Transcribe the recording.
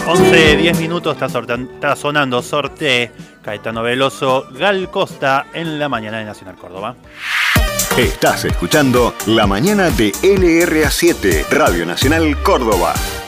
11:10 minutos, está sonando Sorté, Caetano Veloso, Gal Costa en la mañana de Nacional Córdoba. Estás escuchando La Mañana de LRA7, Radio Nacional Córdoba.